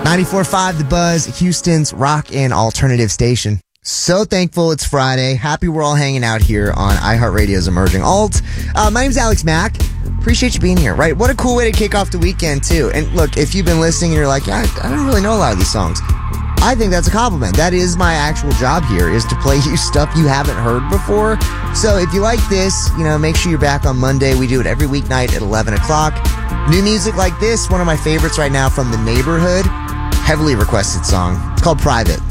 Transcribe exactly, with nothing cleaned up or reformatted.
ninety-four point five The Buzz, Houston's rock and alternative station. So thankful it's Friday. Happy we're all hanging out here on iHeartRadio's Emerging Alt. Uh, my name's Alex Mack. Appreciate you being here, right? What a cool way to kick off the weekend, too. And look, if you've been listening and you're like, yeah, I, I don't really know a lot of these songs, I think that's a compliment. That is my actual job here, is to play you stuff you haven't heard before. So if you like this, you know, make sure you're back on Monday. We do it every weeknight at eleven o'clock. New music like this, one of my favorites right now from The Neighborhood. Heavily requested song. It's called Private.